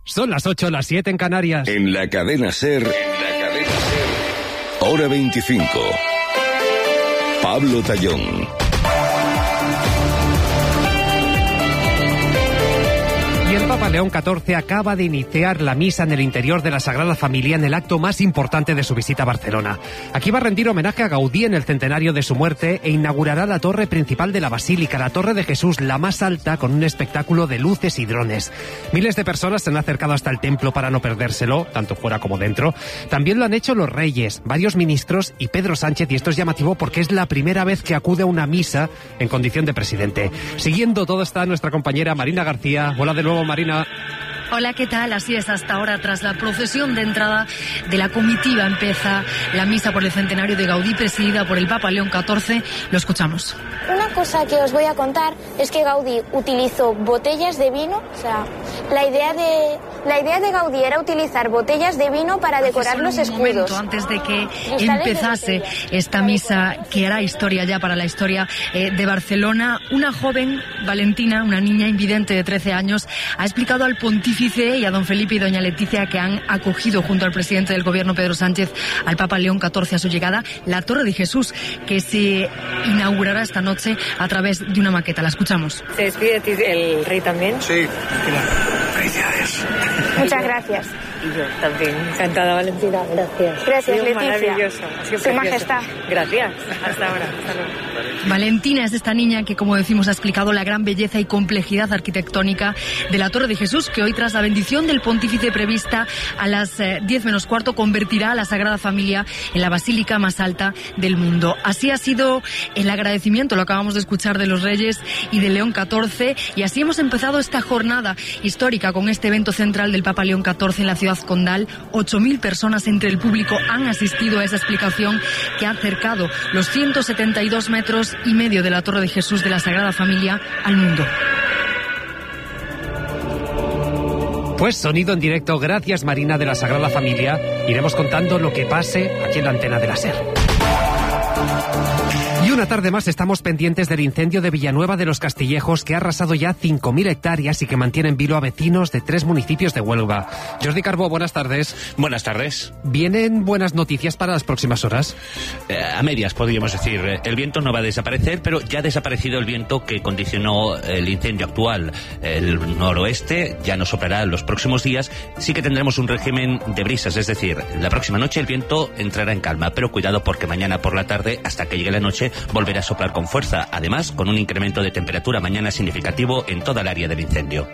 Son las 8, las 7 en Canarias. En la cadena SER, hora 25. Pablo Tallón. Y el Papa León XIV acaba de iniciar la misa en el interior de la Sagrada Familia en el acto más importante de su visita a Barcelona. Aquí va a rendir homenaje a Gaudí en el centenario de su muerte e inaugurará la torre principal de la Basílica, la Torre de Jesús, la más alta, con un espectáculo de luces y drones. Miles de personas se han acercado hasta el templo para no perdérselo, tanto fuera como dentro. También lo han hecho los reyes, varios ministros y Pedro Sánchez, y esto es llamativo porque es la primera vez que acude a una misa en condición de presidente. Siguiendo todo está nuestra compañera Marina García. Hola de nuevo, Marina. Hola, ¿qué tal? Así es, hasta ahora, tras la procesión de entrada de la comitiva, empieza la misa por el centenario de Gaudí, presidida por el Papa León XIV. Lo escuchamos. Una cosa que os voy a contar es que Gaudí utilizó botellas de vino, o sea, la idea de Gaudí era utilizar botellas de vino para decorar los escudos. Un momento antes de que empezase esta misa que hará historia ya para la historia de Barcelona, una joven, Valentina, una niña invidente de 13 años, ha explicado al pontífice y a don Felipe y doña Leticia, que han acogido junto al presidente del gobierno Pedro Sánchez al Papa León XIV a su llegada, la Torre de Jesús, que se inaugurará esta noche a través de una maqueta. La escuchamos. ¿Se despide de ti el rey también? Sí. Felicidades. Muchas gracias. Y yo también. Encantada, Valentina. Gracias. Gracias, Leticia. Maravilloso. Su Majestad. Gracias. Hasta ahora. Hasta luego. Valentina es esta niña que, como decimos, ha explicado la gran belleza y complejidad arquitectónica de la Torre de Jesús, que hoy, tras la bendición del pontífice prevista a las 10 menos cuarto, convertirá a la Sagrada Familia en la basílica más alta del mundo. Así ha sido el agradecimiento, lo acabamos de escuchar, de los reyes y de León XIV, y así hemos empezado esta jornada histórica con este evento central del Papa León XIV en la ciudad condal. 8.000 personas entre el público han asistido a esa explicación que ha acercado los 172 metros y medio de la Torre de Jesús de la Sagrada Familia al mundo. Pues sonido en directo, gracias Marina, de la Sagrada Familia. Iremos contando lo que pase aquí en la antena de la SER. Y una tarde más estamos pendientes del incendio de Villanueva de los Castillejos, que ha arrasado ya 5.000 hectáreas y que mantiene en vilo a vecinos de 3 municipios de Huelva. Jordi Carbó, buenas tardes. Buenas tardes. ¿Vienen buenas noticias para las próximas horas? A medias, podríamos decir. El viento no va a desaparecer, pero ya ha desaparecido el viento que condicionó el incendio actual. El noroeste ya no soplará en los próximos días. Sí que tendremos un régimen de brisas, es decir, la próxima noche el viento entrará en calma, pero cuidado porque mañana por la tarde, hasta que llegue la noche, volverá a soplar con fuerza, además con un incremento de temperatura mañana significativo en toda el área del incendio.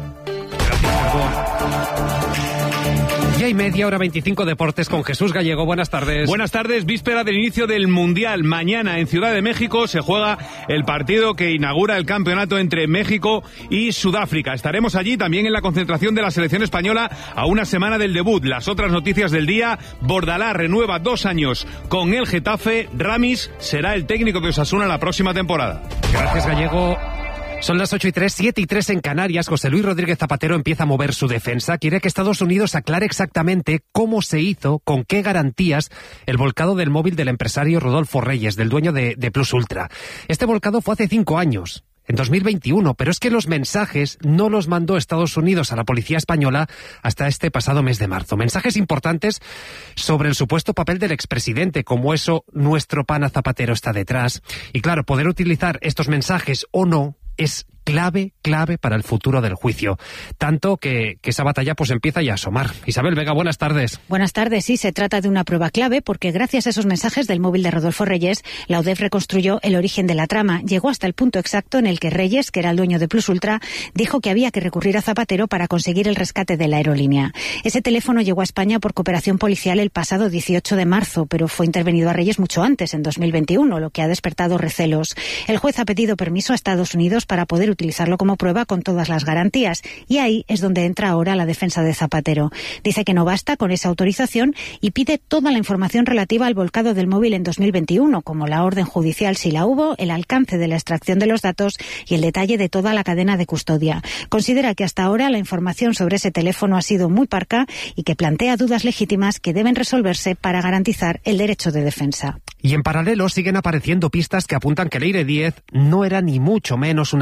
Y hay media hora 25 deportes con Jesús Gallego. Buenas tardes. Buenas tardes, víspera del inicio del Mundial. Mañana en Ciudad de México se juega el partido que inaugura el campeonato entre México y Sudáfrica. Estaremos allí también en la concentración de la selección española a una semana del debut. Las otras noticias del día: Bordalás renueva 2 años con el Getafe. Ramis será el técnico de Osasuna la próxima temporada. Gracias, Gallego. Son las 8:03, 7:03 en Canarias. José Luis Rodríguez Zapatero empieza a mover su defensa. Quiere que Estados Unidos aclare exactamente cómo se hizo, con qué garantías, el volcado del móvil del empresario Rodolfo Reyes, del dueño de Plus Ultra. Este volcado fue hace 5 años. En 2021, pero es que los mensajes no los mandó Estados Unidos a la policía española hasta este pasado mes de marzo. Mensajes importantes sobre el supuesto papel del expresidente, como eso nuestro pana Zapatero está detrás. Y claro, poder utilizar estos mensajes o no es clave para el futuro del juicio. Tanto que esa batalla pues empieza ya a asomar. Isabel Vega, buenas tardes. Buenas tardes, sí, se trata de una prueba clave porque gracias a esos mensajes del móvil de Rodolfo Reyes, la UDEF reconstruyó el origen de la trama. Llegó hasta el punto exacto en el que Reyes, que era el dueño de Plus Ultra, dijo que había que recurrir a Zapatero para conseguir el rescate de la aerolínea. Ese teléfono llegó a España por cooperación policial el pasado 18 de marzo, pero fue intervenido a Reyes mucho antes, en 2021, lo que ha despertado recelos. El juez ha pedido permiso a Estados Unidos para poder utilizarlo como prueba con todas las garantías. Y ahí es donde entra ahora la defensa de Zapatero. Dice que no basta con esa autorización y pide toda la información relativa al volcado del móvil en 2021, como la orden judicial si la hubo, el alcance de la extracción de los datos y el detalle de toda la cadena de custodia. Considera que hasta ahora la información sobre ese teléfono ha sido muy parca y que plantea dudas legítimas que deben resolverse para garantizar el derecho de defensa. Y en paralelo siguen apareciendo pistas que apuntan que Leire Díez no era ni mucho menos una militante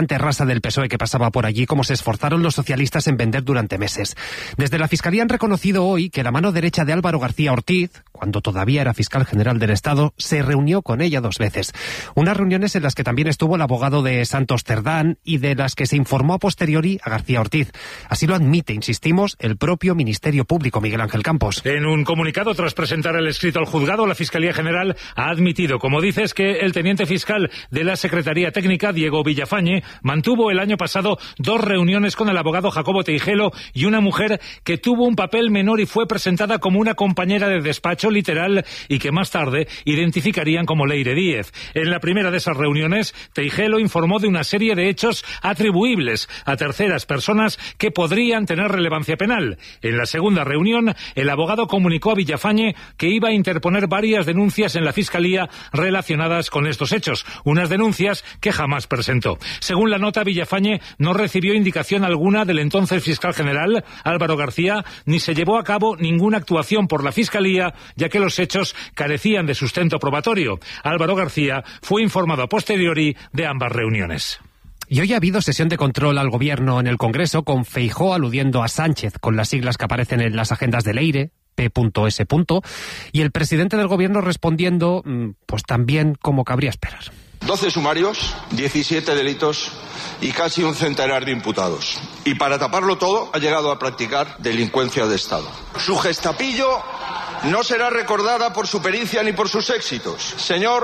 gente rasa del PSOE que pasaba por allí, como se esforzaron los socialistas en vender durante meses. Desde la Fiscalía han reconocido hoy que la mano derecha de Álvaro García Ortiz, cuando todavía era fiscal general del Estado, se reunió con ella 2 veces. Unas reuniones en las que también estuvo el abogado de Santos Cerdán y de las que se informó a posteriori a García Ortiz. Así lo admite, insistimos, el propio Ministerio Público, Miguel Ángel Campos. En un comunicado, tras presentar el escrito al juzgado, la Fiscalía General ha admitido, como dices, que el teniente fiscal de la Secretaría Técnica, Diego Villafañe, mantuvo el año pasado 2 reuniones con el abogado Jacobo Teijelo y una mujer que tuvo un papel menor y fue presentada como una compañera de despacho literal y que más tarde identificarían como Leire Díez. En la primera de esas reuniones, Teijelo informó de una serie de hechos atribuibles a terceras personas que podrían tener relevancia penal. En la segunda reunión, el abogado comunicó a Villafañe que iba a interponer varias denuncias en la Fiscalía relacionadas con estos hechos, unas denuncias que jamás presentó. Según la nota, Villafañe no recibió indicación alguna del entonces fiscal general, Álvaro García, ni se llevó a cabo ninguna actuación por la Fiscalía, ya que los hechos carecían de sustento probatorio. Álvaro García fue informado a posteriori de ambas reuniones. Y hoy ha habido sesión de control al Gobierno en el Congreso, con Feijóo aludiendo a Sánchez, con las siglas que aparecen en las agendas de Leire, P.S. y el presidente del Gobierno respondiendo, pues también como cabría esperar. 12 sumarios, 17 delitos y casi un centenar de imputados. Y para taparlo todo, ha llegado a practicar delincuencia de Estado. Su gestapillo no será recordada por su pericia ni por sus éxitos. Señor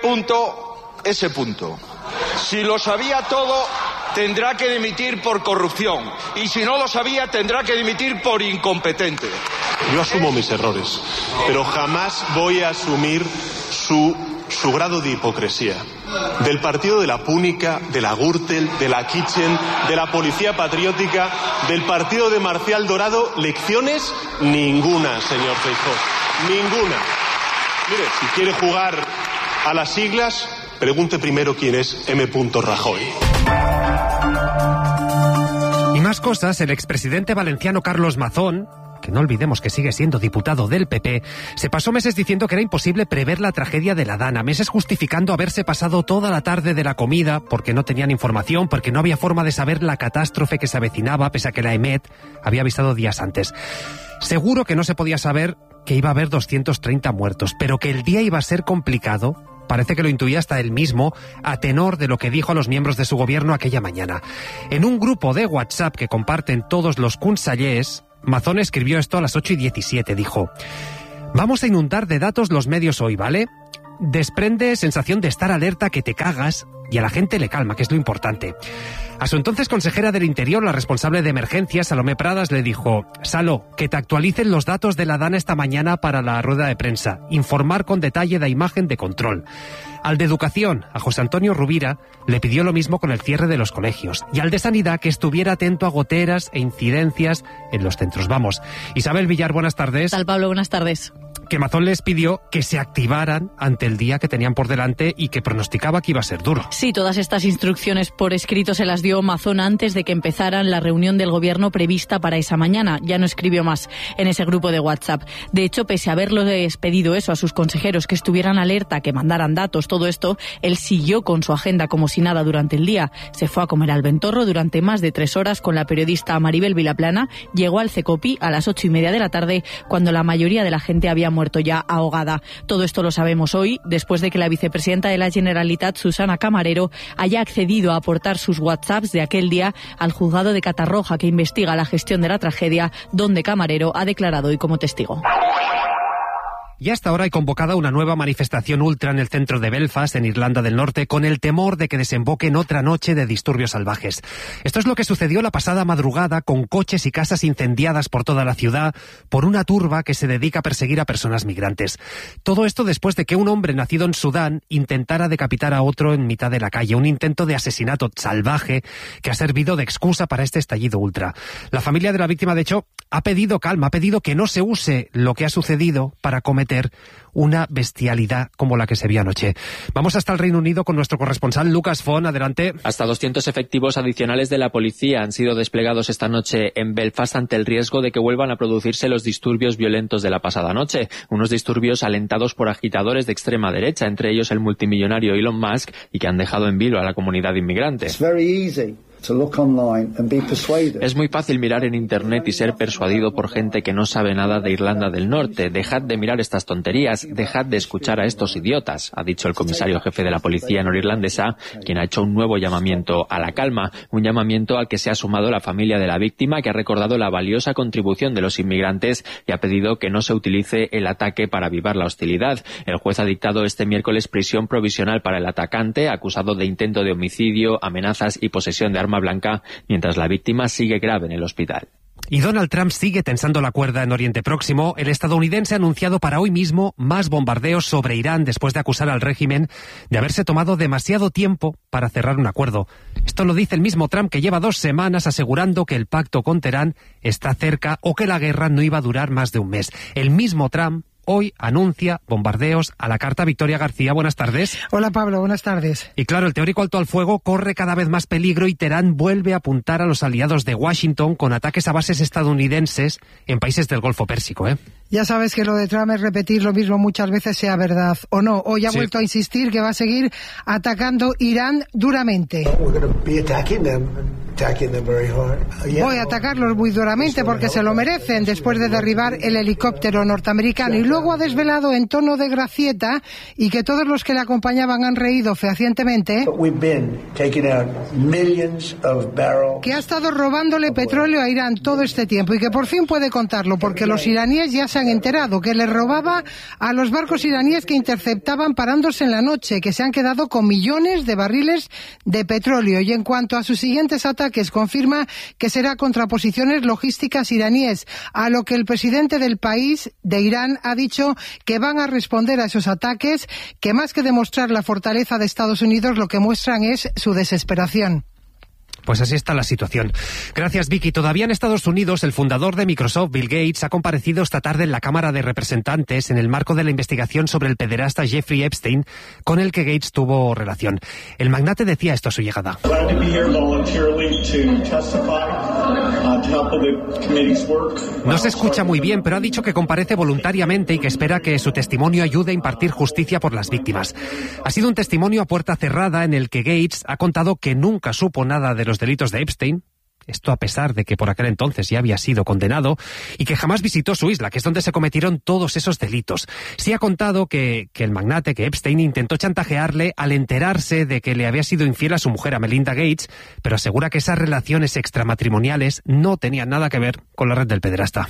P.S. Si lo sabía todo, tendrá que dimitir por corrupción. Y si no lo sabía, tendrá que dimitir por incompetente. Yo asumo mis errores, pero jamás voy a asumir su grado de hipocresía. Del partido de la Púnica, de la Gürtel, de la Kitchen, de la Policía Patriótica, del partido de Marcial Dorado, lecciones ninguna, señor Feijóo. Ninguna. Mire, si quiere jugar a las siglas, pregunte primero quién es M. Rajoy. Y más cosas, el expresidente valenciano Carlos Mazón, que no olvidemos que sigue siendo diputado del PP, se pasó meses diciendo que era imposible prever la tragedia de la Dana, meses justificando haberse pasado toda la tarde de la comida porque no tenían información, porque no había forma de saber la catástrofe que se avecinaba, pese a que la EMET había avisado días antes. Seguro que no se podía saber que iba a haber 230 muertos, pero que el día iba a ser complicado, parece que lo intuía hasta él mismo, a tenor de lo que dijo a los miembros de su gobierno aquella mañana. En un grupo de WhatsApp que comparten todos los consellers, Mazón escribió esto a las 8:17, dijo: vamos a inundar de datos los medios hoy, ¿vale? Desprende sensación de estar alerta que te cagas y a la gente le calma, que es lo importante. A su entonces consejera del Interior, la responsable de emergencias, Salomé Pradas, le dijo: Salo, que te actualicen los datos de la Dana esta mañana para la rueda de prensa. Informar con detalle de imagen de control. Al de Educación, a José Antonio Rubira, le pidió lo mismo con el cierre de los colegios. Y al de Sanidad, que estuviera atento a goteras e incidencias en los centros. Vamos. Isabel Villar, buenas tardes. ¿Qué tal, Pablo? Buenas tardes. Que Mazón les pidió que se activaran ante el día que tenían por delante y que pronosticaba que iba a ser duro. Sí, todas estas instrucciones por escrito se las dio Mazón antes de que empezaran la reunión del gobierno prevista para esa mañana. Ya no escribió más en ese grupo de WhatsApp. De hecho, pese a haberles pedido eso a sus consejeros, que estuvieran alerta, que mandaran datos, todo esto, él siguió con su agenda como si nada durante el día. Se fue a comer al Ventorro durante más de 3 horas con la periodista Maribel Vilaplana. Llegó al Cecopi a las 8:30 de la tarde, cuando la mayoría de la gente había muerto ya ahogada. Todo esto lo sabemos hoy, después de que la vicepresidenta de la Generalitat, Susana Camarero, haya accedido a aportar sus WhatsApps de aquel día al juzgado de Catarroja, que investiga la gestión de la tragedia, donde Camarero ha declarado hoy como testigo. Y hasta ahora hay convocada una nueva manifestación ultra en el centro de Belfast, en Irlanda del Norte, con el temor de que desemboque en otra noche de disturbios salvajes. Esto es lo que sucedió la pasada madrugada, con coches y casas incendiadas por toda la ciudad, por una turba que se dedica a perseguir a personas migrantes. Todo esto después de que un hombre nacido en Sudán intentara decapitar a otro en mitad de la calle, un intento de asesinato salvaje que ha servido de excusa para este estallido ultra. La familia de la víctima, de hecho, ha pedido calma, ha pedido que no se use lo que ha sucedido para cometer cometer una bestialidad como la que se vio anoche. Vamos hasta el Reino Unido con nuestro corresponsal Lucas Font. Adelante. Hasta 200 efectivos adicionales de la policía han sido desplegados esta noche en Belfast ante el riesgo de que vuelvan a producirse los disturbios violentos de la pasada noche. Unos disturbios alentados por agitadores de extrema derecha, entre ellos el multimillonario Elon Musk, y que han dejado en vilo a la comunidad inmigrante. Es muy fácil mirar en Internet y ser persuadido por gente que no sabe nada de Irlanda del Norte. Dejad de mirar estas tonterías, dejad de escuchar a estos idiotas, ha dicho el comisario jefe de la policía norirlandesa, quien ha hecho un nuevo llamamiento a la calma, un llamamiento al que se ha sumado la familia de la víctima, que ha recordado la valiosa contribución de los inmigrantes y ha pedido que no se utilice el ataque para avivar la hostilidad. El juez ha dictado este miércoles prisión provisional para el atacante, acusado de intento de homicidio, amenazas y posesión de arma blanca, mientras la víctima sigue grave en el hospital. Y Donald Trump sigue tensando la cuerda en Oriente Próximo. El estadounidense ha anunciado para hoy mismo más bombardeos sobre Irán después de acusar al régimen de haberse tomado demasiado tiempo para cerrar un acuerdo. Esto lo dice el mismo Trump, que lleva 2 semanas asegurando que el pacto con Teherán está cerca o que la guerra no iba a durar más de un mes. El mismo Trump hoy anuncia bombardeos a la carta. Victoria García, buenas tardes. Hola Pablo, buenas tardes. Y claro, el teórico alto al fuego corre cada vez más peligro y Teherán vuelve a apuntar a los aliados de Washington con ataques a bases estadounidenses en países del Golfo Pérsico, ¿eh? Ya sabes que lo de Trump es repetir lo mismo muchas veces, sea verdad o no. Hoy ha vuelto a insistir que va a seguir atacando Irán duramente. Voy a atacarlos muy duramente porque se lo merecen, después de derribar el helicóptero norteamericano. Y luego ha desvelado en tono de gracieta, y que todos los que le acompañaban han reído fehacientemente, que ha estado robándole petróleo a Irán todo este tiempo y que por fin puede contarlo, porque los iraníes ya se han enterado que le robaba a los barcos iraníes que interceptaban parándose en la noche, que se han quedado con millones de barriles de petróleo. Y en cuanto a sus siguientes ataques, confirma que será contra posiciones logísticas iraníes, a lo que el presidente del país, de Irán, ha dicho que van a responder a esos ataques, que más que demostrar la fortaleza de Estados Unidos, lo que muestran es su desesperación. Pues así está la situación. Gracias, Vicky. Todavía en Estados Unidos, el fundador de Microsoft, Bill Gates, ha comparecido esta tarde en la Cámara de Representantes en el marco de la investigación sobre el pederasta Jeffrey Epstein, con el que Gates tuvo relación. El magnate decía esto a su llegada. No se escucha muy bien, pero ha dicho que comparece voluntariamente y que espera que su testimonio ayude a impartir justicia por las víctimas. Ha sido un testimonio a puerta cerrada en el que Gates ha contado que nunca supo nada de los delitos de Epstein, esto a pesar de que por aquel entonces ya había sido condenado, y que jamás visitó su isla, que es donde se cometieron todos esos delitos. Sí ha contado que el magnate, que Epstein, intentó chantajearle al enterarse de que le había sido infiel a su mujer, a Melinda Gates, pero asegura que esas relaciones extramatrimoniales no tenían nada que ver con la red del pederasta.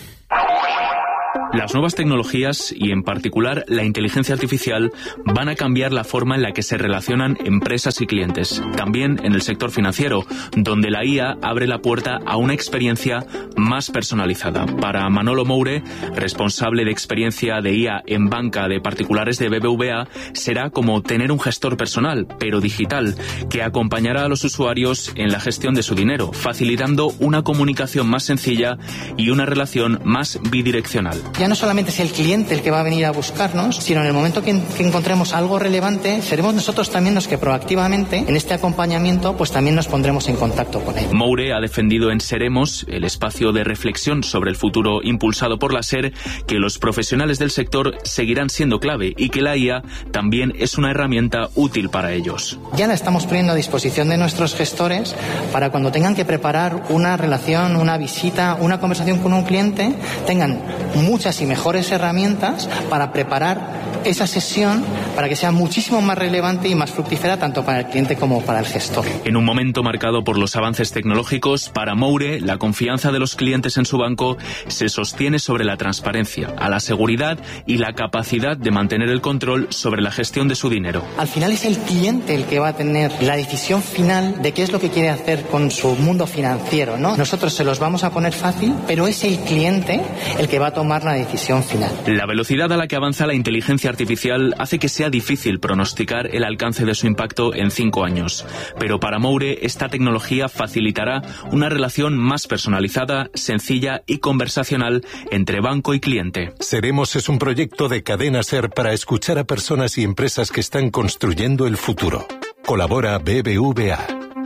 Las nuevas tecnologías, y en particular la inteligencia artificial, van a cambiar la forma en la que se relacionan empresas y clientes. También en el sector financiero, donde la IA abre la puerta a una experiencia más personalizada. Para Manolo Moure, responsable de experiencia de IA en banca de particulares de BBVA, será como tener un gestor personal, pero digital, que acompañará a los usuarios en la gestión de su dinero, facilitando una comunicación más sencilla y una relación más bidireccional. Ya no solamente es el cliente el que va a venir a buscarnos, sino en el momento que encontremos algo relevante, seremos nosotros también los que proactivamente, en este acompañamiento, pues también nos pondremos en contacto con él. Moure ha defendido en Seremos, el espacio de reflexión sobre el futuro impulsado por la SER, que los profesionales del sector seguirán siendo clave y que la IA también es una herramienta útil para ellos. Ya la estamos poniendo a disposición de nuestros gestores para cuando tengan que preparar una relación, una visita, una conversación con un cliente, tengan muchas y mejores herramientas para preparar esa sesión para que sea muchísimo más relevante y más fructífera tanto para el cliente como para el gestor. En un momento marcado por los avances tecnológicos, para Moure, la confianza de los clientes en su banco se sostiene sobre la transparencia, a la seguridad y la capacidad de mantener el control sobre la gestión de su dinero. Al final es el cliente el que va a tener la decisión final de qué es lo que quiere hacer con su mundo financiero, ¿no? Nosotros se los vamos a poner fácil, pero es el cliente el que va a tomar una decisión final. La velocidad a la que avanza la inteligencia artificial hace que sea difícil pronosticar el alcance de su impacto en 5 años. Pero para Moure, esta tecnología facilitará una relación más personalizada, sencilla y conversacional entre banco y cliente. Seremos es un proyecto de Cadena SER para escuchar a personas y empresas que están construyendo el futuro. Colabora BBVA.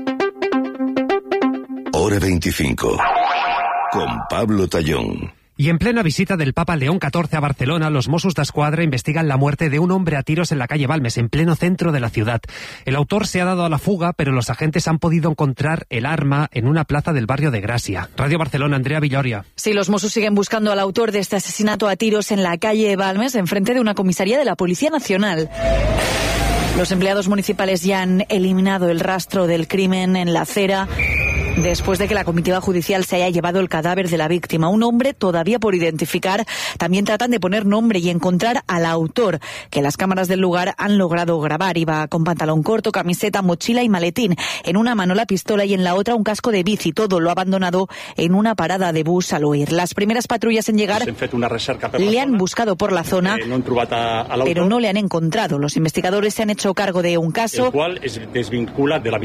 Hora 25. Con Pablo Tallón. Y en plena visita del Papa León XIV a Barcelona, los Mossos d'Esquadra investigan la muerte de un hombre a tiros en la calle Balmes, en pleno centro de la ciudad. El autor se ha dado a la fuga, pero los agentes han podido encontrar el arma en una plaza del barrio de Gracia. Radio Barcelona, Andrea Villoria. Sí, los Mossos siguen buscando al autor de este asesinato a tiros en la calle Balmes, enfrente de una comisaría de la Policía Nacional. Los empleados municipales ya han eliminado el rastro del crimen en la acera, después de que la comitiva judicial se haya llevado el cadáver de la víctima. Un hombre todavía por identificar. También tratan de poner nombre y encontrar al autor, que las cámaras del lugar han logrado grabar. Iba con pantalón corto, camiseta, mochila y maletín. En una mano la pistola y en la otra un casco de bici. Todo lo ha abandonado en una parada de bus al huir. Las primeras patrullas en llegar le han buscado por la zona, pero no le han encontrado. Los investigadores se han hecho cargo de un caso que desvinculan de la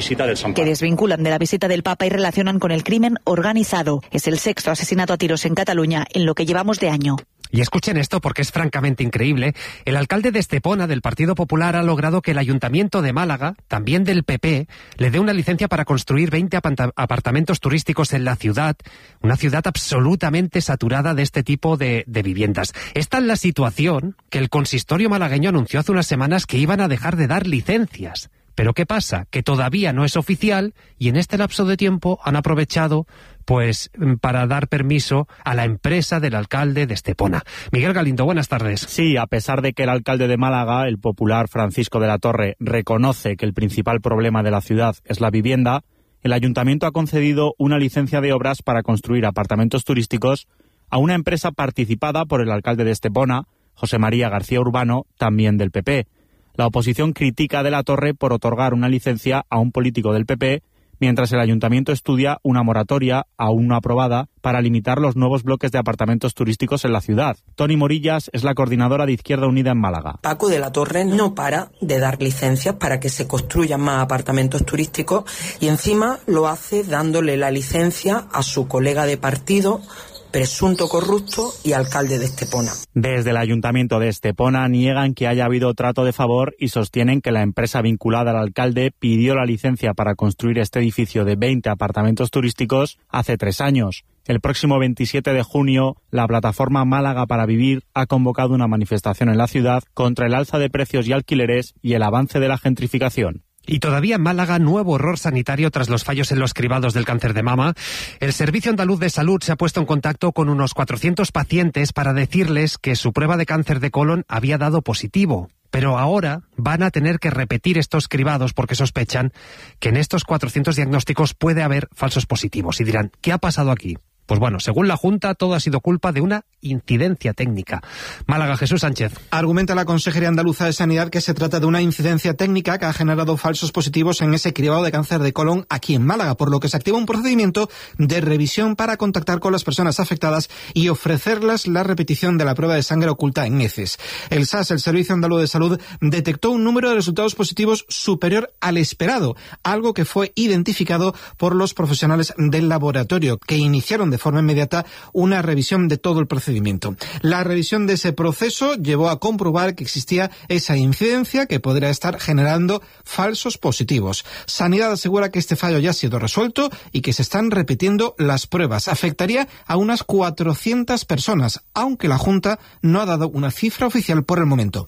visita del Papa y relacionan con el crimen organizado. Es el 6º asesinato a tiros en Cataluña en lo que llevamos de año. Y escuchen esto porque es francamente increíble. El alcalde de Estepona, del Partido Popular, ha logrado que el Ayuntamiento de Málaga, también del PP, le dé una licencia para construir 20 apartamentos turísticos en la ciudad, una ciudad absolutamente saturada de este tipo de viviendas. Esta es la situación que el consistorio malagueño anunció hace unas semanas que iban a dejar de dar licencias. Pero ¿qué pasa? Que todavía no es oficial y en este lapso de tiempo han aprovechado pues para dar permiso a la empresa del alcalde de Estepona. Miguel Galindo, buenas tardes. Sí, a pesar de que el alcalde de Málaga, el popular Francisco de la Torre, reconoce que el principal problema de la ciudad es la vivienda, el ayuntamiento ha concedido una licencia de obras para construir apartamentos turísticos a una empresa participada por el alcalde de Estepona, José María García Urbano, también del PP. La oposición critica a de la Torre por otorgar una licencia a un político del PP, mientras el ayuntamiento estudia una moratoria, aún no aprobada, para limitar los nuevos bloques de apartamentos turísticos en la ciudad. Toni Morillas es la coordinadora de Izquierda Unida en Málaga. Paco de la Torre no para de dar licencias para que se construyan más apartamentos turísticos y encima lo hace dándole la licencia a su colega de partido, presunto corrupto y alcalde de Estepona. Desde el ayuntamiento de Estepona niegan que haya habido trato de favor y sostienen que la empresa vinculada al alcalde pidió la licencia para construir este edificio de 20 apartamentos turísticos hace 3 años. El próximo 27 de junio, la plataforma Málaga para Vivir ha convocado una manifestación en la ciudad contra el alza de precios y alquileres y el avance de la gentrificación. Y todavía en Málaga, nuevo horror sanitario tras los fallos en los cribados del cáncer de mama. El Servicio Andaluz de Salud se ha puesto en contacto con unos 400 pacientes para decirles que su prueba de cáncer de colon había dado positivo. Pero ahora van a tener que repetir estos cribados porque sospechan que en estos 400 diagnósticos puede haber falsos positivos. Y dirán, ¿qué ha pasado aquí? Pues bueno, según la Junta, todo ha sido culpa de una incidencia técnica. Málaga, Jesús Sánchez. Argumenta la Consejería Andaluza de Sanidad que se trata de una incidencia técnica que ha generado falsos positivos en ese cribado de cáncer de colon aquí en Málaga, por lo que se activa un procedimiento de revisión para contactar con las personas afectadas y ofrecerles la repetición de la prueba de sangre oculta en heces. El SAS, el Servicio Andaluz de Salud, detectó un número de resultados positivos superior al esperado, algo que fue identificado por los profesionales del laboratorio, que iniciaron de forma inmediata una revisión de todo el procedimiento. La revisión de ese proceso llevó a comprobar que existía esa incidencia que podría estar generando falsos positivos. Sanidad asegura que este fallo ya ha sido resuelto y que se están repitiendo las pruebas. Afectaría a unas 400 personas, aunque la Junta no ha dado una cifra oficial por el momento.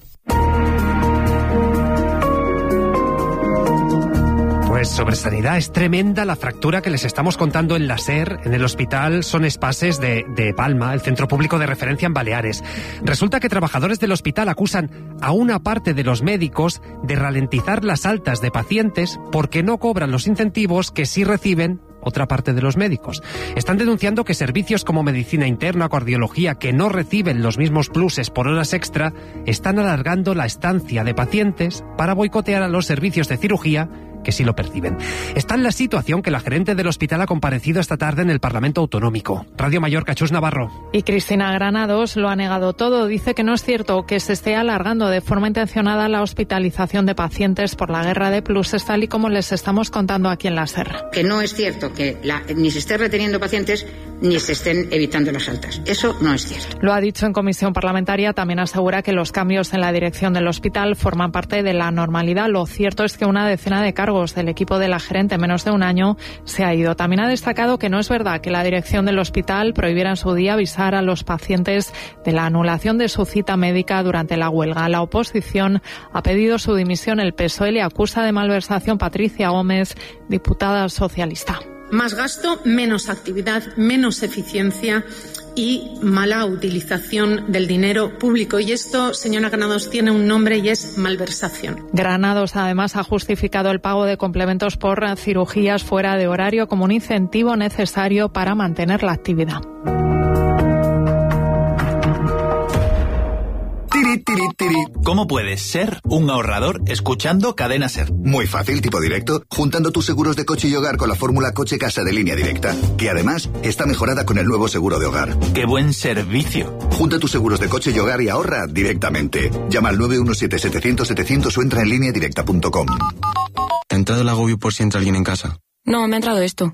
Pues sobre sanidad, es tremenda la fractura que les estamos contando en la SER, en el hospital Son Espases de Palma, el centro público de referencia en Baleares. Resulta que trabajadores del hospital acusan a una parte de los médicos de ralentizar las altas de pacientes porque no cobran los incentivos que sí reciben otra parte de los médicos. Están denunciando que servicios como medicina interna o cardiología, que no reciben los mismos pluses por horas extra, están alargando la estancia de pacientes para boicotear a los servicios de cirugía sí lo perciben. Está en la situación que la gerente del hospital ha comparecido esta tarde en el Parlamento Autonómico. Radio Mallorca, Chus Navarro. Y Cristina Granados lo ha negado todo. Dice que no es cierto que se esté alargando de forma intencionada la hospitalización de pacientes por la guerra de pluses, tal y como les estamos contando aquí en la SER. Que no es cierto que ni se esté reteniendo pacientes ni se estén evitando las altas. Eso no es cierto. Lo ha dicho en comisión parlamentaria. También asegura que los cambios en la dirección del hospital forman parte de la normalidad. Lo cierto es que una decena de cargos del equipo de la gerente en menos de un año se ha ido. También ha destacado que no es verdad que la dirección del hospital prohibiera en su día avisar a los pacientes de la anulación de su cita médica durante la huelga. La oposición ha pedido su dimisión. El PSOE le acusa de malversación Patricia Gómez, diputada socialista. Más gasto, menos actividad, menos eficiencia y mala utilización del dinero público. Y esto, señora Granados, tiene un nombre y es malversación. Granados además ha justificado el pago de complementos por cirugías fuera de horario como un incentivo necesario para mantener la actividad. ¿Cómo puedes ser un ahorrador escuchando Cadena SER? Muy fácil, tipo directo, juntando tus seguros de coche y hogar con la fórmula coche-casa de Línea Directa, que además está mejorada con el nuevo seguro de hogar. ¡Qué buen servicio! Junta tus seguros de coche y hogar y ahorra directamente. Llama al 917-700-700 o entra en lineadirecta.com. ¿Te ha entrado el agobio por si entra alguien en casa? No, me ha entrado esto.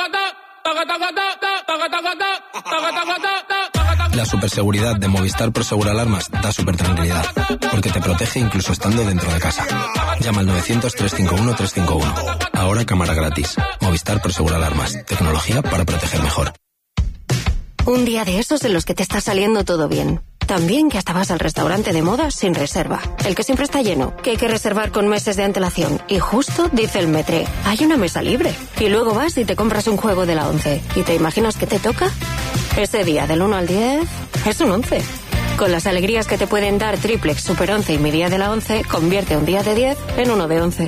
La superseguridad de Movistar Prosegur Alarmas da súper tranquilidad, porque te protege incluso estando dentro de casa. Llama al 900-351-351. Ahora cámara gratis. Movistar Prosegur Alarmas. Tecnología para proteger mejor. Un día de esos en los que te está saliendo todo bien. También que hasta vas al restaurante de moda sin reserva. El que siempre está lleno, que hay que reservar con meses de antelación. Y justo dice el Metre, hay una mesa libre. Y luego vas y te compras un juego de la 11. ¿Y te imaginas qué te toca? Ese día del 1 al 10 es un 11. Con las alegrías que te pueden dar Triplex, Super 11 y mi día de la 11, convierte un día de 10 en uno de 11.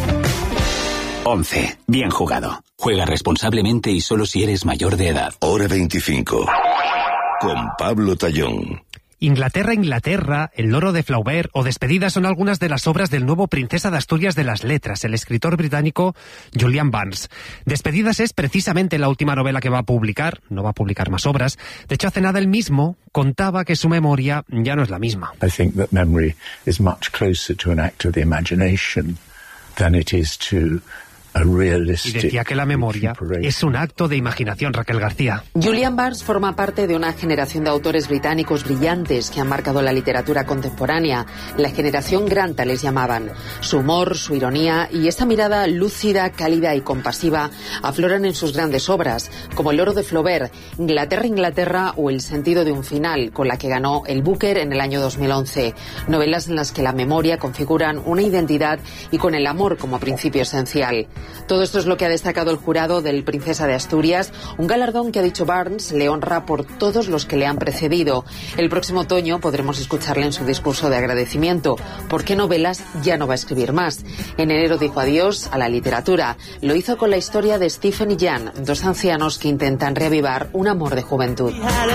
11. Bien jugado. Juega responsablemente y solo si eres mayor de edad. Hora 25. Con Pablo Tallón. Inglaterra, El loro de Flaubert o Despedida son algunas de las obras del nuevo Princesa de Asturias de las Letras, el escritor británico Julian Barnes. Despedidas es precisamente la última novela que va a publicar, no va a publicar más obras. De hecho, hace nada él mismo contaba que su memoria ya no es la misma. I think that memory is much closer to an act of the imagination than it is to Y decía que la memoria es un acto de imaginación, Raquel García. Julian Barnes forma parte de una generación de autores británicos brillantes que han marcado la literatura contemporánea. La generación Granta les llamaban. Su humor, su ironía y esa mirada lúcida, cálida y compasiva afloran en sus grandes obras, como El loro de Flaubert, Inglaterra o El sentido de un final, con la que ganó el Booker en el año 2011. Novelas en las que la memoria configuran una identidad y con el amor como principio esencial. Todo esto es lo que ha destacado el jurado del Princesa de Asturias, un galardón que, ha dicho Barnes, le honra por todos los que le han precedido. El próximo otoño podremos escucharle en su discurso de agradecimiento, porque novelas ya no va a escribir más. En enero dijo adiós a la literatura. Lo hizo con la historia de Stephen y Jan, dos ancianos que intentan reavivar un amor de juventud.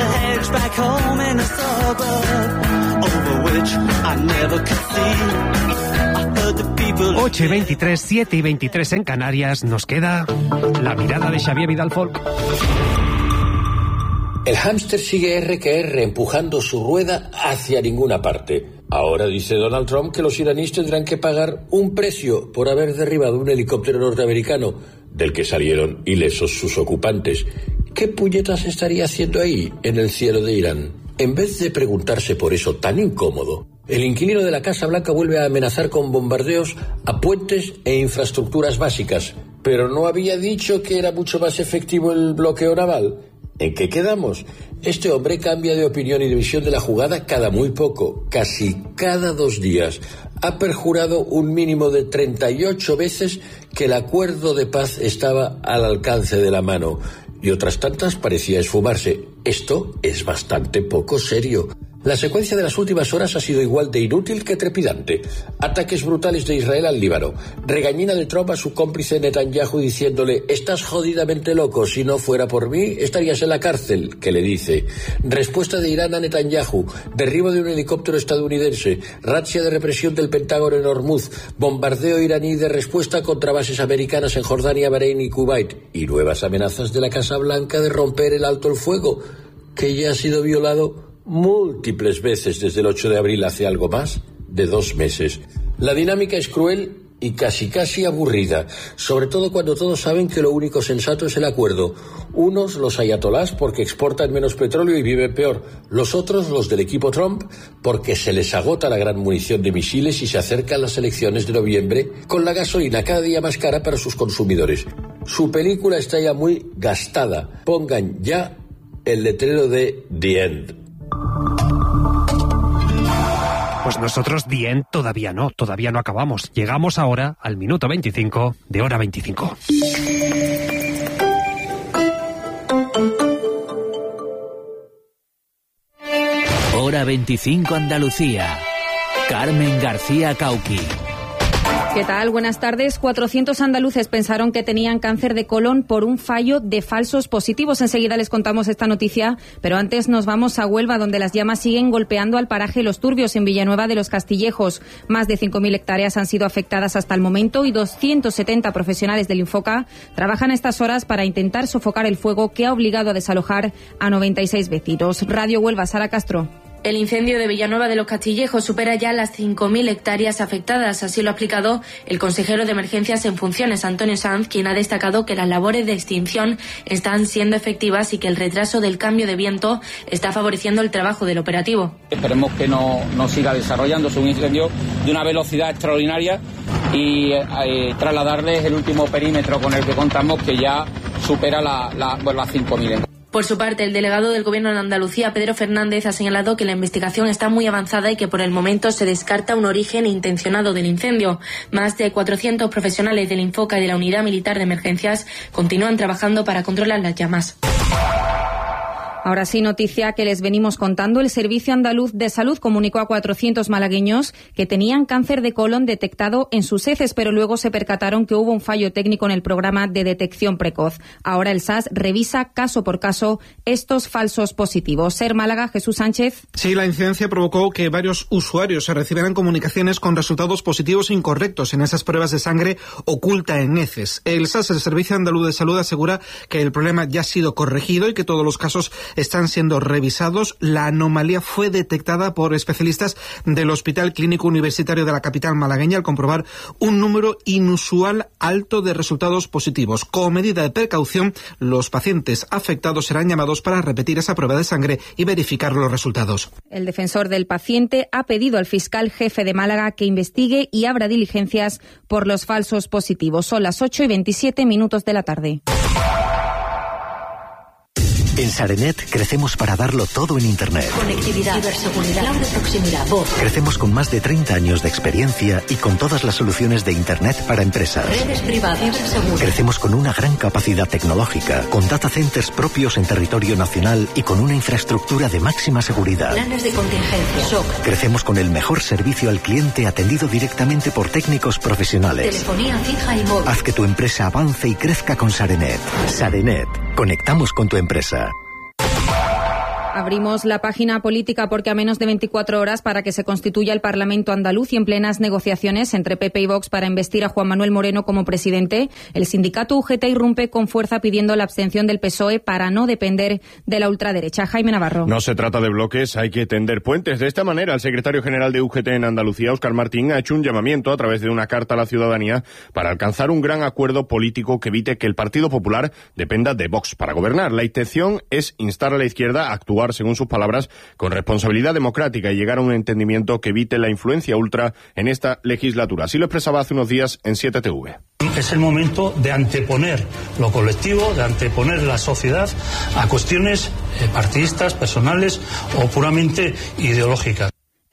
8:23, 7:23 en Canarias. Nos queda la mirada de Xavier Vidal Folk. El hámster sigue R que R empujando su rueda hacia ninguna parte. Ahora dice Donald Trump que los iraníes tendrán que pagar un precio por haber derribado un helicóptero norteamericano del que salieron ilesos sus ocupantes. ¿Qué puñetas estaría haciendo ahí, en el cielo de Irán? En vez de preguntarse por eso tan incómodo, el inquilino de la Casa Blanca vuelve a amenazar con bombardeos a puentes e infraestructuras básicas. ¿Pero no había dicho que era mucho más efectivo el bloqueo naval? ¿En qué quedamos? Este hombre cambia de opinión y de visión de la jugada cada muy poco, casi cada 2 días. Ha perjurado un mínimo de 38 veces que el acuerdo de paz estaba al alcance de la mano. Y otras tantas parecía esfumarse. Esto es bastante poco serio. La secuencia de las últimas horas ha sido igual de inútil que trepidante. Ataques brutales de Israel al Líbano. Regañina de Trump a su cómplice Netanyahu diciéndole: estás jodidamente loco, si no fuera por mí estarías en la cárcel, que le dice. Respuesta de Irán a Netanyahu. Derribo de un helicóptero estadounidense. Razzia de represión del Pentágono en Hormuz. Bombardeo iraní de respuesta contra bases americanas en Jordania, Bahrein y Kuwait. Y nuevas amenazas de la Casa Blanca de romper el alto el fuego, que ya ha sido violado múltiples veces desde el 8 de abril, hace algo más de 2 meses. La dinámica es cruel y casi aburrida, sobre todo cuando todos saben que lo único sensato es el acuerdo. Unos, los ayatolás, porque exportan menos petróleo y viven peor. Los otros, los del equipo Trump, porque se les agota la gran munición de misiles y se acercan las elecciones de noviembre con la gasolina cada día más cara para sus consumidores. Su película está ya muy gastada. Pongan ya el letrero de The End. Pues nosotros bien, todavía no acabamos. Llegamos ahora al minuto 25 de Hora 25. Hora 25 Andalucía. Carmen García Cauqui. ¿Qué tal? Buenas tardes. 400 andaluces pensaron que tenían cáncer de colon por un fallo de falsos positivos. Enseguida les contamos esta noticia, pero antes nos vamos a Huelva, donde las llamas siguen golpeando al paraje Los Turbios, en Villanueva de los Castillejos. Más de 5.000 hectáreas han sido afectadas hasta el momento y 270 profesionales del Infoca trabajan a estas horas para intentar sofocar el fuego que ha obligado a desalojar a 96 vecinos. Radio Huelva, Sara Castro. El incendio de Villanueva de los Castillejos supera ya las 5.000 hectáreas afectadas. Así lo ha explicado el consejero de Emergencias en funciones, Antonio Sanz, quien ha destacado que las labores de extinción están siendo efectivas y que el retraso del cambio de viento está favoreciendo el trabajo del operativo. Esperemos que no siga desarrollándose un incendio de una velocidad extraordinaria y trasladarles el último perímetro con el que contamos, que ya supera las 5.000. Por su parte, el delegado del Gobierno de Andalucía, Pedro Fernández, ha señalado que la investigación está muy avanzada y que por el momento se descarta un origen intencionado del incendio. Más de 400 profesionales del Infoca y de la Unidad Militar de Emergencias continúan trabajando para controlar las llamas. Ahora sí, noticia que les venimos contando. El Servicio Andaluz de Salud comunicó a 400 malagueños que tenían cáncer de colon detectado en sus heces, pero luego se percataron que hubo un fallo técnico en el programa de detección precoz. Ahora el SAS revisa caso por caso estos falsos positivos. Ser Málaga, Jesús Sánchez. Sí, la incidencia provocó que varios usuarios se recibieran comunicaciones con resultados positivos incorrectos en esas pruebas de sangre oculta en heces. El SAS, el Servicio Andaluz de Salud, asegura que el problema ya ha sido corregido y que todos los casos están siendo revisados. La anomalía fue detectada por especialistas del Hospital Clínico Universitario de la capital malagueña al comprobar un número inusual alto de resultados positivos. Como medida de precaución, los pacientes afectados serán llamados para repetir esa prueba de sangre y verificar los resultados. El defensor del paciente ha pedido al fiscal jefe de Málaga que investigue y abra diligencias por los falsos positivos. Son las 8:27 de la tarde. En Sarenet crecemos para darlo todo en Internet. Conectividad, ciberseguridad, cloud de proximidad, voz. Crecemos con más de 30 años de experiencia y con todas las soluciones de Internet para empresas. Redes privadas, ciberseguridad. Crecemos con una gran capacidad tecnológica, con data centers propios en territorio nacional y con una infraestructura de máxima seguridad. Planes de contingencia, shock. Crecemos con el mejor servicio al cliente atendido directamente por técnicos profesionales. Telefonía fija y móvil. Haz que tu empresa avance y crezca con Sarenet. Sarenet. Conectamos con tu empresa. Abrimos la página política porque a menos de 24 horas para que se constituya el Parlamento andaluz y en plenas negociaciones entre PP y Vox para investir a Juan Manuel Moreno como presidente, el sindicato UGT irrumpe con fuerza pidiendo la abstención del PSOE para no depender de la ultraderecha. Jaime Navarro. No se trata de bloques, hay que tender puentes. De esta manera, el secretario general de UGT en Andalucía, Óscar Martín, ha hecho un llamamiento a través de una carta a la ciudadanía para alcanzar un gran acuerdo político que evite que el Partido Popular dependa de Vox para gobernar. La intención es instar a la izquierda a actuar, según sus palabras, con responsabilidad democrática y llegar a un entendimiento que evite la influencia ultra en esta legislatura. Así lo expresaba hace unos días en 7TV. Es el momento de anteponer lo colectivo, de anteponer la sociedad a cuestiones partidistas, personales o puramente ideológicas.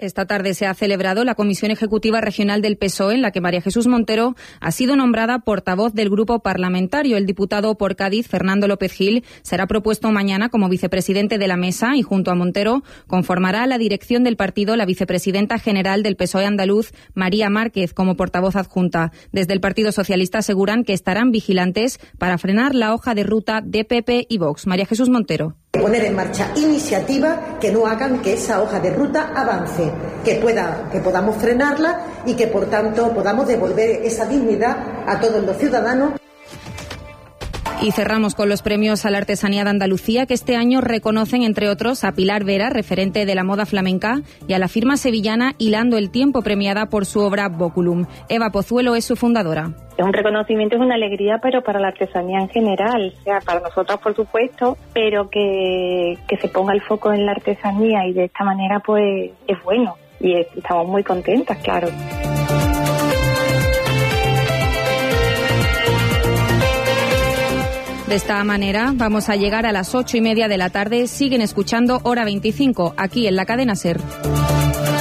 Esta tarde se ha celebrado la Comisión Ejecutiva Regional del PSOE, en la que María Jesús Montero ha sido nombrada portavoz del grupo parlamentario. El diputado por Cádiz, Fernando López Gil, será propuesto mañana como vicepresidente de la mesa y, junto a Montero, conformará la dirección del partido la vicepresidenta general del PSOE andaluz, María Márquez, como portavoz adjunta. Desde el Partido Socialista aseguran que estarán vigilantes para frenar la hoja de ruta de PP y Vox. María Jesús Montero. Poner en marcha iniciativas que no hagan que esa hoja de ruta avance, que podamos frenarla y que, por tanto, podamos devolver esa dignidad a todos los ciudadanos. Y cerramos con los premios a la artesanía de Andalucía, que este año reconocen, entre otros, a Pilar Vera, referente de la moda flamenca, y a la firma sevillana Hilando el Tiempo, premiada por su obra Boculum. Eva Pozuelo es su fundadora. Es un reconocimiento, es una alegría, pero para la artesanía en general, o sea, para nosotros por supuesto, pero que se ponga el foco en la artesanía y de esta manera pues es bueno y estamos muy contentas, claro. De esta manera vamos a llegar a las 8:30 de la tarde. Siguen escuchando Hora 25 aquí en la cadena SER.